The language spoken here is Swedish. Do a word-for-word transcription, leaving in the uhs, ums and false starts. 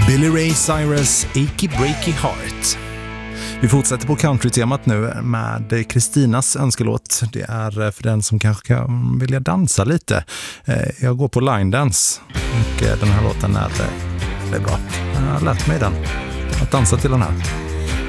Billy Ray Cyrus, Achy Breaky Heart. Vi fortsätter på country-temat nu med Kristinas önskelåt. Det är för den som kanske kan vilja dansa lite. Jag går på line dance och den här låten är, är bra. Jag har lärt mig den. Att dansa till den här.